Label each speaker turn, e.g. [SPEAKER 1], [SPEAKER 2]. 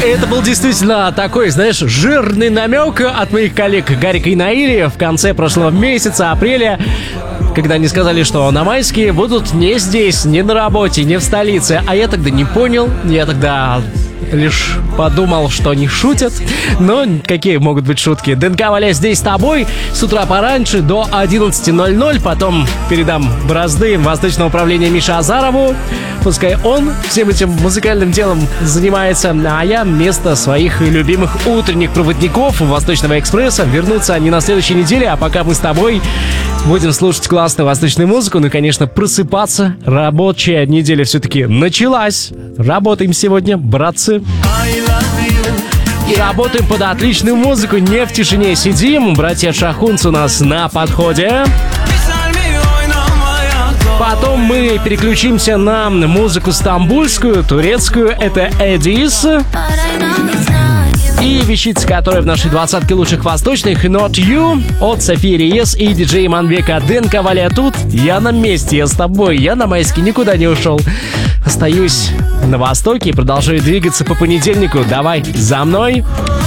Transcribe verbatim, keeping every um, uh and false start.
[SPEAKER 1] Это был действительно такой, знаешь, жирный намек от моих коллег Гарика и Наили в конце прошлого месяца, апреля, когда они сказали, что на майские будут не здесь, не на работе, не в столице. А я тогда не понял, я тогда лишь подумал, что они шутят. Но какие могут быть шутки? ДНК Валя здесь с тобой с утра пораньше до одиннадцати ноль-ноль. Потом передам бразды Восточного управления Мише Азарову. Пускай он всем этим музыкальным делом занимается, а я вместо своих любимых утренних проводников Восточного экспресса вернутся они на следующей неделе. А пока мы с тобой будем слушать классную восточную музыку, ну и, конечно, просыпаться. Рабочая неделя все-таки началась. Работаем сегодня, братцы. И работаем под отличную музыку, не в тишине сидим. Братья Шахунц у нас на подходе. Потом мы переключимся на музыку стамбульскую, турецкую. Это Эдис. И вещица, которая в нашей двадцатке лучших восточных, Not You от Софии Риес и диджея Манбека. ДНК Валя тут, я на месте, я с тобой, я на майске никуда не ушел. Остаюсь на востоке и продолжаю двигаться по понедельнику. Давай за мной.